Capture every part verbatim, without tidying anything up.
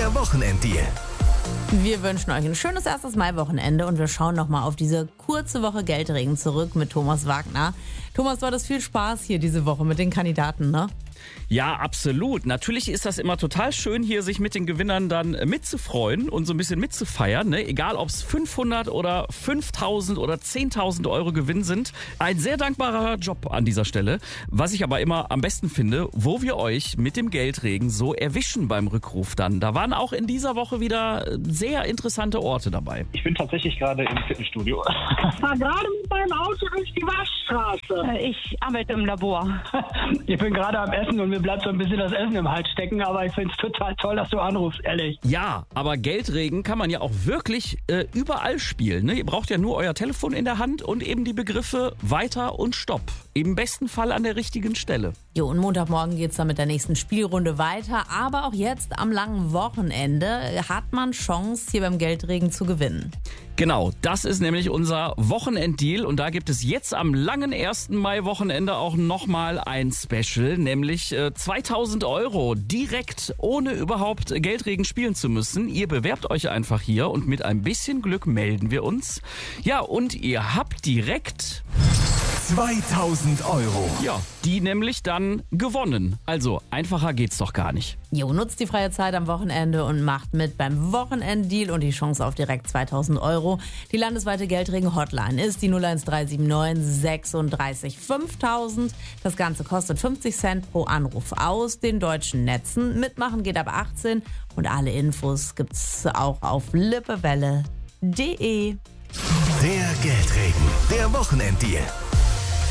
der Wochenenddeal. Wir wünschen euch ein schönes erstes Mai-Wochenende und wir schauen nochmal auf diese kurze Woche Geldregen zurück mit Thomas Wagner. Thomas, du hattest viel Spaß hier diese Woche mit den Kandidaten, ne? Ja, absolut. Natürlich ist das immer total schön, hier sich mit den Gewinnern dann mitzufreuen und so ein bisschen mitzufeiern. Ne? Egal, ob es fünfhundert oder fünftausend oder zehntausend Euro Gewinn sind. Ein sehr dankbarer Job an dieser Stelle. Was ich aber immer am besten finde, wo wir euch mit dem Geldregen so erwischen beim Rückruf dann. Da waren auch in dieser Woche wieder sehr interessante Orte dabei. Ich bin tatsächlich gerade im Fitnessstudio. Ich fahre gerade mit meinem Auto durch die Waschstraße. Ich arbeite im Labor. Ich bin gerade am Essen und mir bleibt so ein bisschen das Essen im Hals stecken, aber ich finde es total toll, dass du anrufst, ehrlich. Ja, aber Geldregen kann man ja auch wirklich äh, überall spielen. Ne? Ihr braucht ja nur euer Telefon in der Hand und eben die Begriffe Weiter und Stopp. Im besten Fall an der richtigen Stelle. Jo, und Montagmorgen geht's dann mit der nächsten Spielrunde weiter. Aber auch jetzt am langen Wochenende hat man Chance, hier beim Geldregen zu gewinnen. Genau, das ist nämlich unser Wochenenddeal und da gibt es jetzt am langen ersten Mai-Wochenende auch nochmal ein Special, nämlich äh, zweitausend Euro direkt, ohne überhaupt Geldregen spielen zu müssen. Ihr bewerbt euch einfach hier und mit ein bisschen Glück melden wir uns. Ja, und ihr habt direkt zweitausend Euro. Ja, die nämlich dann gewonnen. Also einfacher geht's doch gar nicht. Jo, nutzt die freie Zeit am Wochenende und macht mit beim Wochenenddeal und die Chance auf direkt zweitausend Euro. Die landesweite Geldregen-Hotline ist die null eins drei sieben neun sechsunddreißig fünftausend. Das Ganze kostet fünfzig Cent pro Anruf aus den deutschen Netzen. Mitmachen geht ab achtzehn und alle Infos gibt's auch auf lippewelle punkt de. Der Geldregen, der Wochenenddeal.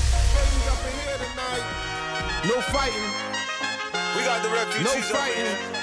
No fighting. We got the refugees. No fighting.